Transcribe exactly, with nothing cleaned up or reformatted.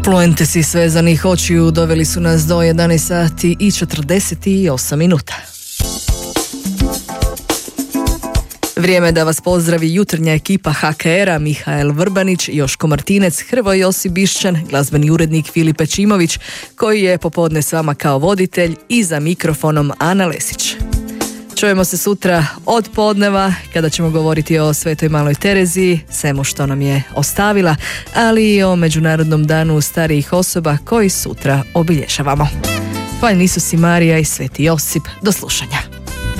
Fluentesi svezanih očiju doveli su nas do jedanaest sati i četrdeset osam minuta. Vrijeme da vas pozdravi jutarnja ekipa H K R-a, Mihael Vrbanić, Joško Martinec, Hrvoje Josip Bišćan, glazbeni urednik Filipe Čimović, koji je popodne s vama kao voditelj, i za mikrofonom Ana Lesić. Čujemo se sutra od podneva kada ćemo govoriti o Svetoj Maloj Tereziji, svemu što nam je ostavila, ali i o Međunarodnom danu starijih osoba koji sutra obilježavamo. Hvaljeni Isus i Marija i Sveti Josip. Do slušanja.